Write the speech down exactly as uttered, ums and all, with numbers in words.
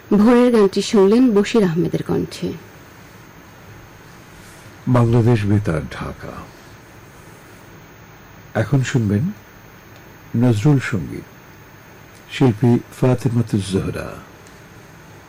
ভোরের গানটি শুনলেন বশির আহমেদের কণ্ঠে। বাংলাদেশ বেতার, ঢাকা। এখন শুনবেন নজরুল সঙ্গীত, শিল্পী ফাতেমাতুজ জোহরা।